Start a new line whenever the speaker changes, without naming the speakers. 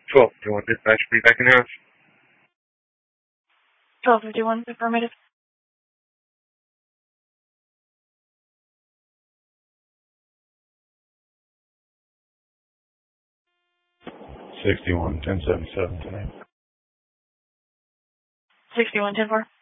12, do you want dispatch to be back in the house?
1251, affirmative.
$61,1077 tonight.
6110-4.